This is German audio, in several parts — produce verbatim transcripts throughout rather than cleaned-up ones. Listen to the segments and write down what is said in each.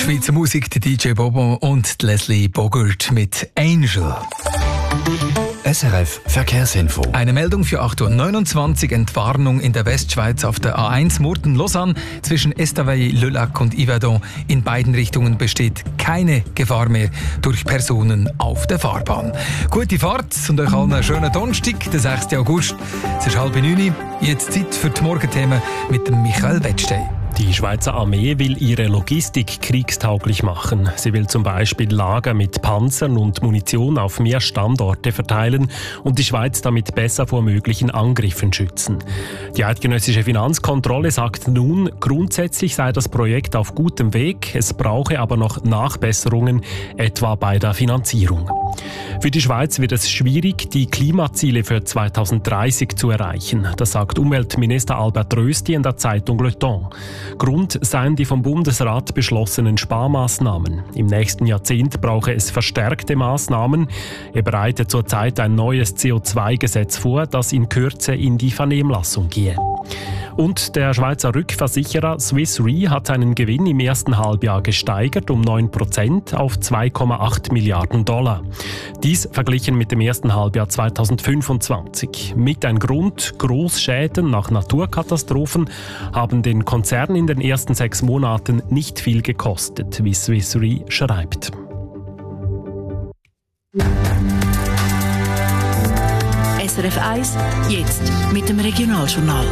Schweizer Musik, die D J Bobo und die Leslie Bogert mit Angel. S R F Verkehrsinfo. Eine Meldung für acht Uhr neunundzwanzig. Entwarnung in der Westschweiz auf der A eins Murten-Lausanne zwischen Estavayer, Le Lac und Yverdon. In beiden Richtungen besteht keine Gefahr mehr durch Personen auf der Fahrbahn. Gute Fahrt und euch allen einen schönen Donnerstag, den sechsten August. Es ist halb neun. Jetzt Zeit für die Morgenthemen mit dem Michael Wettstein. Die Schweizer Armee will ihre Logistik kriegstauglich machen. Sie will zum Beispiel Lager mit Panzern und Munition auf mehr Standorte verteilen und die Schweiz damit besser vor möglichen Angriffen schützen. Die eidgenössische Finanzkontrolle sagt nun, grundsätzlich sei das Projekt auf gutem Weg, es brauche aber noch Nachbesserungen, etwa bei der Finanzierung. Für die Schweiz wird es schwierig, die Klimaziele für zweitausenddreißig zu erreichen. Das sagt Umweltminister Albert Rösti in der Zeitung Le Temps. Grund seien die vom Bundesrat beschlossenen Sparmaßnahmen. Im nächsten Jahrzehnt brauche es verstärkte Maßnahmen. Er bereitet zurzeit ein neues C O zwei Gesetz vor, das in Kürze in die Vernehmlassung gehe. Und der Schweizer Rückversicherer Swiss Re hat seinen Gewinn im ersten Halbjahr gesteigert um neun Prozent auf zwei Komma acht Milliarden Dollar. Dies verglichen mit dem ersten Halbjahr zweitausendfünfundzwanzig. Mit ein Grund, Großschäden nach Naturkatastrophen haben den Konzern in den ersten sechs Monaten nicht viel gekostet, wie Swiss Re schreibt. S R F eins, jetzt mit dem Regionaljournal.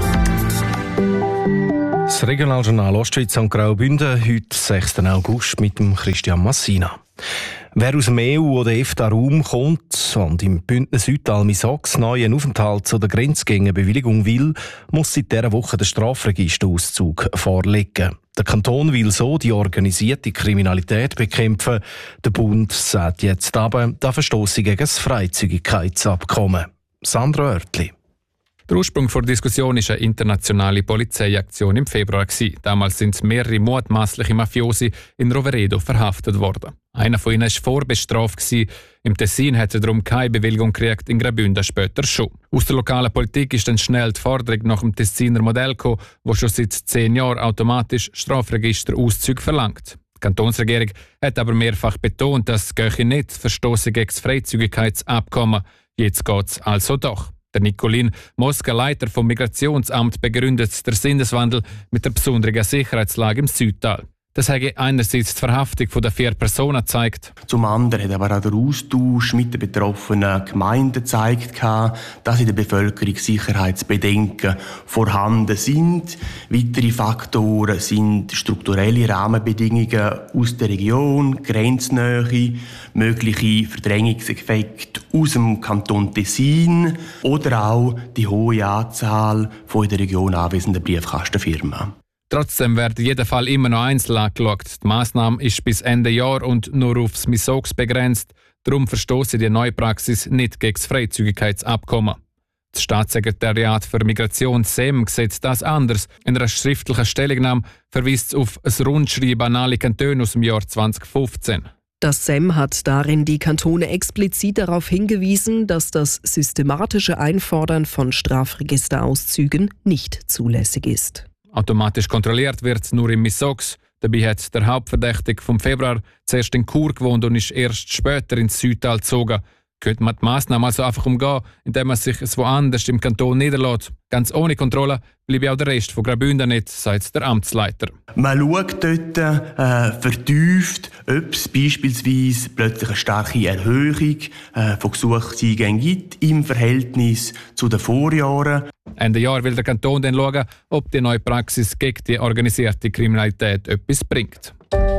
Das Regionaljournal Ostschweiz und Graubünden, heute sechsten August mit dem Christian Massina. Wer aus dem E U- oder EFTA-Raum kommt und im Bündnis Südalmi-Sox neuen Aufenthalts- oder Grenzgängerbewilligung will, muss seit dieser Woche den Strafregisterauszug vorlegen. Der Kanton will so die organisierte Kriminalität bekämpfen. Der Bund sagt jetzt aber, da verstosse gegen das Freizügigkeitsabkommen. Sandra Oertli. Der Ursprung der Diskussion war eine internationale Polizeiaktion im Februar. Damals sind mehrere mutmaßliche Mafiosi in Roveredo verhaftet worden. Einer von ihnen war vorbestraft. Im Tessin hat er darum keine Bewilligung gekriegt, in Graubünden später schon. Aus der lokalen Politik ist dann schnell die Forderung nach dem Tessiner Modell gekommen, das schon seit zehn Jahren automatisch Strafregisterauszüge verlangt. Die Kantonsregierung hat aber mehrfach betont, dass es nicht verstoße gegen das Freizügigkeitsabkommen. Jetzt geht es also doch. Der Nicolin Mosca, Leiter vom Migrationsamt, begründet den Sinneswandel mit der besonderen Sicherheitslage im Südtal. Das habe einerseits die Verhaftung der vier Personen gezeigt. Zum anderen hat aber auch der Austausch mit den betroffenen Gemeinden gezeigt, dass in der Bevölkerung Sicherheitsbedenken vorhanden sind. Weitere Faktoren sind strukturelle Rahmenbedingungen aus der Region, Grenznähe, mögliche Verdrängungseffekte aus dem Kanton Tessin oder auch die hohe Anzahl von in der Region anwesenden Briefkastenfirmen. Trotzdem wird jeder Fall immer noch einzeln angeschaut. Die Massnahme ist bis Ende Jahr und nur aufs Misox begrenzt. Darum verstoße die neue Praxis nicht gegen das Freizügigkeitsabkommen. Das Staatssekretariat für Migration S E M sieht das anders. In einer schriftlichen Stellungnahme verweist es auf ein Rundschreiben an alle Kantone aus dem Jahr zweitausendfünfzehn. Das S E M hat darin die Kantone explizit darauf hingewiesen, dass das systematische Einfordern von Strafregisterauszügen nicht zulässig ist. Automatisch kontrolliert wird nur im Misox. Dabei hat der Hauptverdächtige vom Februar zuerst in Chur gewohnt und ist erst später ins Südtal gezogen. Könnte man die Massnahmen also einfach umgehen, indem man sich es woanders im Kanton niederlässt. Ganz ohne Kontrolle bleibe auch der Rest von Graubünden nicht, sagt der Amtsleiter. Man schaut dort äh, vertieft, ob es beispielsweise plötzlich eine starke Erhöhung äh, von Gesuchseingängen gibt im Verhältnis zu den Vorjahren. Ende Jahr will der Kanton dann schauen, ob die neue Praxis gegen die organisierte Kriminalität etwas bringt.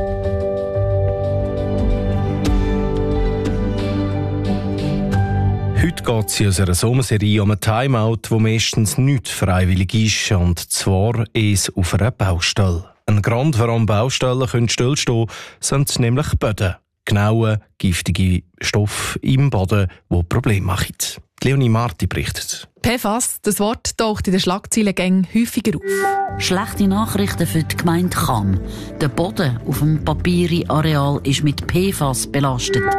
Heute geht es in unserer Sommerserie um ein Timeout, wo meistens nicht freiwillig ist, und zwar ist auf einer Baustelle. Ein Grund, warum Baustellen stillstehen können, sind nämlich Böden. Genaue, giftige Stoffe im Boden, die Probleme machen. Leonie Marti berichtet. P F A S, das Wort taucht in den Schlagzeilengängen häufiger auf. Schlechte Nachrichten für die Gemeinde Cham. Der Boden auf dem Papiri-Areal ist mit P F A S belastet.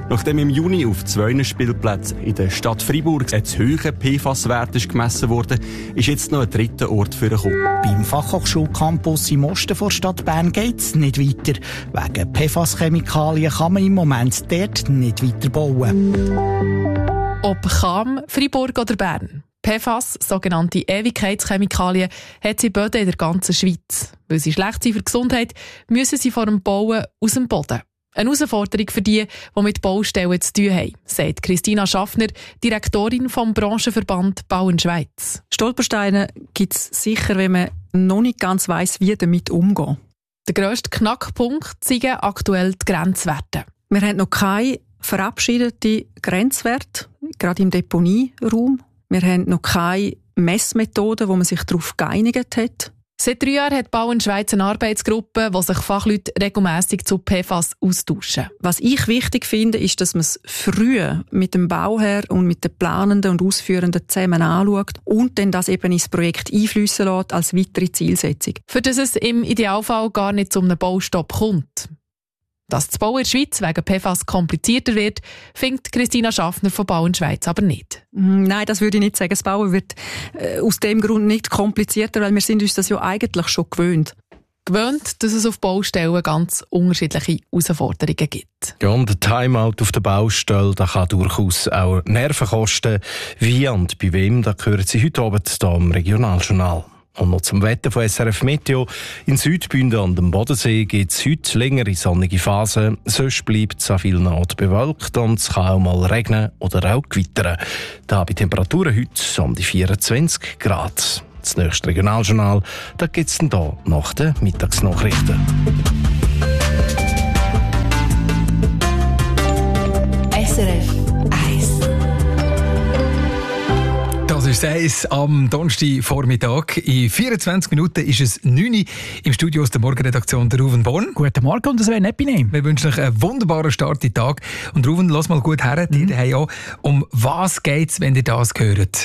Nachdem im Juni auf zwei Spielplätzen in der Stadt Freiburg ein zu hoher P F A S-Wert gemessen wurde, ist jetzt noch ein dritter Ort für gekommen. Beim Fachhochschulcampus im Osten der Stadt Bern geht es nicht weiter. Wegen P F A S-Chemikalien kann man im Moment dort nicht weiter bauen. Ob Cham, Freiburg oder Bern. P F A S, sogenannte Ewigkeitschemikalien, hat sie Böden in der ganzen Schweiz. Weil sie schlecht sind für die Gesundheit, müssen sie vor dem Bauen aus dem Boden. Eine Herausforderung für die, die mit Baustellen zu tun haben, sagt Christina Schaffner, Direktorin vom Branchenverband Bauen Schweiz. Stolpersteine gibt es sicher, wenn man noch nicht ganz weiss, wie damit umgehen. Der grösste Knackpunkt sind aktuell die Grenzwerte. Wir haben noch keine verabschiedeten Grenzwerte, gerade im Deponieraum. Wir haben noch keine Messmethoden, wo man sich darauf geeinigt hat. Seit drei Jahren hat Bauen Schweiz eine Arbeitsgruppe, wo sich Fachleute regelmässig zu P F A S austauschen. Was ich wichtig finde, ist, dass man es früh mit dem Bauherr und mit den Planenden und Ausführenden zusammen anschaut und dann das eben ins Projekt einfliessen lässt als weitere Zielsetzung. Für das es im Idealfall gar nicht zu einem Baustopp kommt. Dass das Bauen in der Schweiz wegen P F A S komplizierter wird, findet Christina Schaffner von Bauen Schweiz aber nicht. Nein, das würde ich nicht sagen. Das Bauen wird äh, aus dem Grund nicht komplizierter, weil wir sind uns das ja eigentlich schon gewöhnt. Gewöhnt, dass es auf Baustellen ganz unterschiedliche Herausforderungen gibt. Ja, und ein Timeout auf der Baustelle, das kann durchaus auch Nerven kosten. Wie und bei wem, da hören Sie heute Abend hier im Regionaljournal. Und noch zum Wetter von S R F Meteo. In Südbünden an dem Bodensee gibt es heute längere sonnige Phasen. Sonst bleibt es an vielen Orten bewölkt und es kann auch mal regnen oder auch gewittern. Da bei Temperaturen heute um die vierundzwanzig Grad. Das nächste Regionaljournal gibt es dann hier nach den Mittagsnachrichten. S R F eins. Das ist es am Donnerstagvormittag. In vierundzwanzig Minuten ist es neun Uhr im Studio aus der Morgenredaktion der Ruven Born. Guten Morgen und Sven Epine. Wir wünschen euch einen wunderbaren Start in den Tag. Und Ruven, lass mal gut her, mhm. dir daheim auch. Um was geht es, wenn ihr das hört?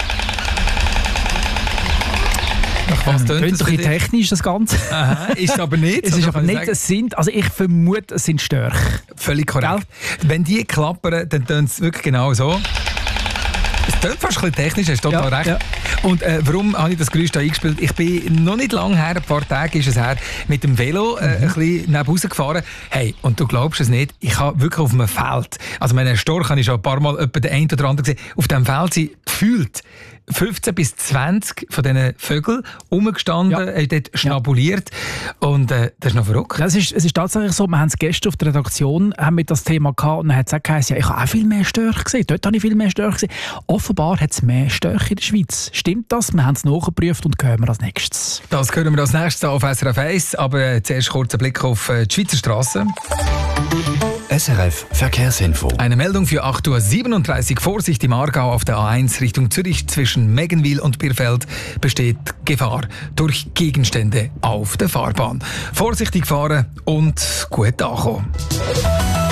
Nach was tönt ähm, das? Ein bisschen technisch, das Ganze. Aha, ist es aber nicht. Es ist aber nicht, es sind, also ich vermute, es sind Störche. Völlig korrekt. Gell? Wenn die klappern, dann tönt es wirklich genau so. Es klingt fast ein bisschen technisch, hast du total ja, recht. Ja. Und äh, warum habe ich das Geräusch da eingespielt? Ich bin noch nicht lange her, ein paar Tage ist es her, mit dem Velo äh, mhm. ein bisschen neben Hause gefahren. Hey, und du glaubst es nicht, ich habe wirklich auf einem Feld, also meinen Storch habe ich schon ein paar Mal etwa den einen oder anderen gesehen, auf diesem Feld sind gefühlt fünfzehn bis zwanzig von diesen Vögeln rumgestanden, ja. haben dort schnabuliert. Ja. Und äh, das ist noch verrückt. Ja, es, ist, es ist tatsächlich so, wir haben es gestern auf der Redaktion haben wir das Thema gehabt und dann hat es auch geheißen, ja, ich habe auch viel mehr Störche gesehen. Dort habe ich viel mehr Störche gesehen. Offenbar hat es mehr Störche in der Schweiz. Stimmt das? Wir haben es nachgeprüft und hören wir als nächstes. Das hören wir als nächstes auf S R F eins, aber äh, zuerst kurz ein Blick auf äh, die Schweizer Strassen. S R F Verkehrsinfo. Eine Meldung für acht Uhr siebenunddreißig. Vorsicht im Aargau auf der A eins Richtung Zürich zwischen Meggenwil und Birfeld besteht Gefahr durch Gegenstände auf der Fahrbahn. Vorsichtig fahren und gut ankommen.